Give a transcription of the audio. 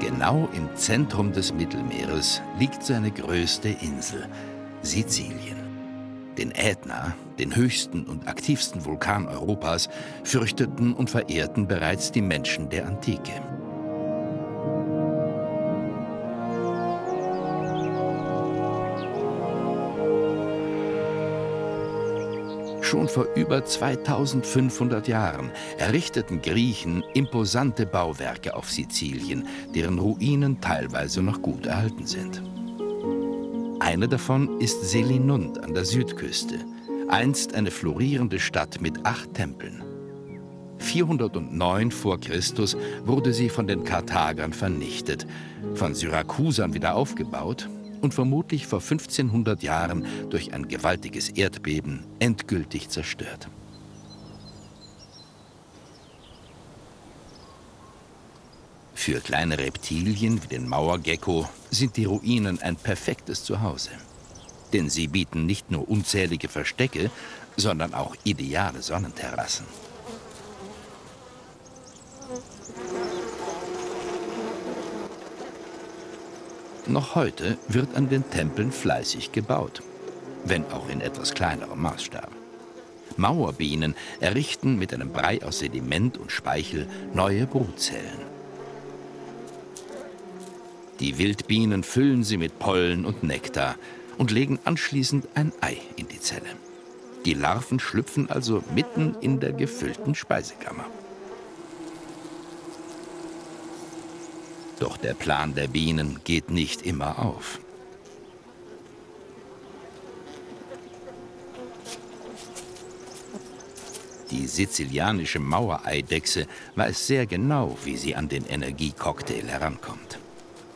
Genau im Zentrum des Mittelmeeres liegt seine größte Insel, Sizilien. Den Ätna, den höchsten und aktivsten Vulkan Europas, fürchteten und verehrten bereits die Menschen der Antike. Schon vor über 2500 Jahren errichteten Griechen imposante Bauwerke auf Sizilien, deren Ruinen teilweise noch gut erhalten sind. Eine davon ist Selinunt an der Südküste, einst eine florierende Stadt mit 8 Tempeln. 409 vor Christus wurde sie von den Karthagern vernichtet, von Syrakusern wieder aufgebaut und vermutlich vor 1500 Jahren durch ein gewaltiges Erdbeben endgültig zerstört. Für kleine Reptilien wie den Mauergecko sind die Ruinen ein perfektes Zuhause. Denn sie bieten nicht nur unzählige Verstecke, sondern auch ideale Sonnenterrassen. Noch heute wird an den Tempeln fleißig gebaut, wenn auch in etwas kleinerem Maßstab. Mauerbienen errichten mit einem Brei aus Sediment und Speichel neue Brutzellen. Die Wildbienen füllen sie mit Pollen und Nektar und legen anschließend ein Ei in die Zelle. Die Larven schlüpfen also mitten in der gefüllten Speisekammer. Doch der Plan der Bienen geht nicht immer auf. Die sizilianische Mauereidechse weiß sehr genau, wie sie an den Energiecocktail herankommt.